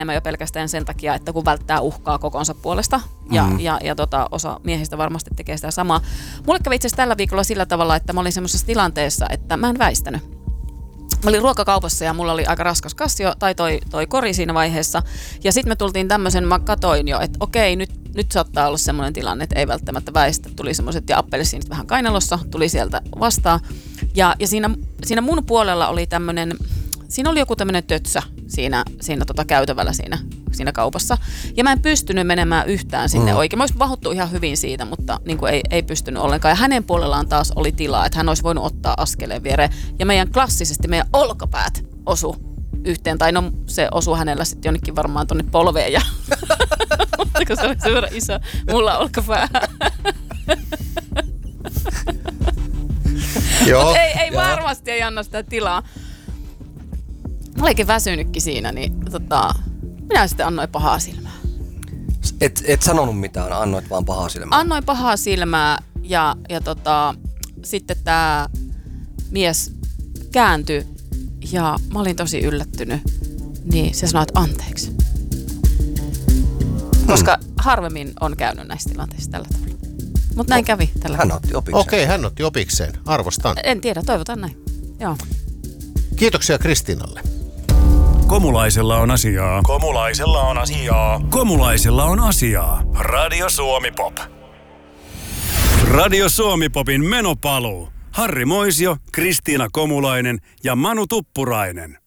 enemmän jo pelkästään sen takia, että kun välttää uhkaa kokonsa puolesta. Ja osa miehistä varmasti tekee sitä samaa. Mulle kävi itse asiassa tällä viikolla sillä tavalla, että mä olin semmoisessa tilanteessa, että mä en väistänyt. Mä olin ruokakaupassa ja mulla oli aika raskas kassio tai toi kori siinä vaiheessa. Ja sitten me tultiin tämmöisen, mä katoin jo, että okei, nyt saattaa olla semmoinen tilanne, että ei välttämättä väistä. Tuli semmoiset ja appelsiinit vähän kainalossa, tuli sieltä vastaan. Ja siinä mun puolella oli tämmöinen, siinä oli joku tämmöinen tötsä siinä käytävällä siinä kaupassa. Ja mä en pystynyt menemään yhtään sinne oikein. Mä olisin vahuttu ihan hyvin siitä, mutta niin kuin ei pystynyt ollenkaan. Ja hänen puolellaan taas oli tilaa, että hän olisi voinut ottaa askeleen viereen. Ja klassisesti meidän olkapäät osu yhteen. Tai no se osui hänellä sitten jonnekin varmaan tonne polveen. Ja mutta se oli sen verran iso mulla olkapää. Joo. Ei varmasti ei anna sitä tilaa. Mä olinkin väsynytkin siinä, niin minä sitten annoin pahaa silmää. Et sanonut mitään, annoit vaan pahaa silmää? Annoin pahaa silmää ja sitten tää mies kääntyi ja mä olin tosi yllättynyt. Niin se sanoi, että anteeksi. Koska harvemmin on käynyt näissä tilanteissa tällä tavalla. Mutta näin kävi tällä Hän otti opikseen. Okei, hän otti opikseen. Arvostan. En tiedä, toivotaan näin. Joo. Kiitoksia Kristiinalle. Komulaisella on asiaa. Komulaisella on asiaa. Komulaisella on asiaa. Radio Suomi Pop. Radio Suomi Popin menopaluu. Harri Moisio, Kristiina Komulainen ja Manu Tuppurainen.